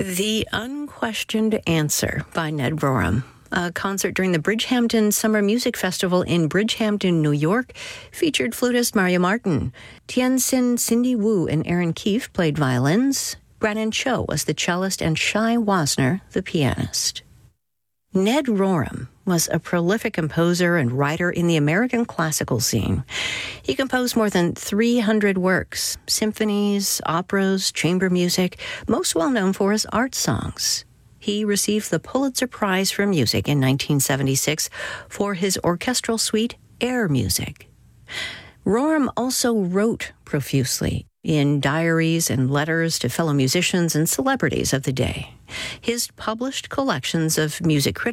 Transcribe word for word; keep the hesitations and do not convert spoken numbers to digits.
The Unquestioned Answer by Ned Rorem. A concert during the Bridgehampton Summer Music Festival in Bridgehampton, New York, featured flutist Maria Martin. Tien-Sin Cindy Wu and Aaron Keefe played violins. Brannon Cho was the cellist and Shai Wasner the pianist. Ned Rorem was a prolific composer and writer in the American classical scene. He composed more than three hundred works, symphonies, operas, chamber music, most well known for his art songs. He received the Pulitzer Prize for Music in nineteen seventy-six for his orchestral suite, Air Music. Rorem also wrote profusely in diaries and letters to fellow musicians and celebrities of the day. His published collections of music criticism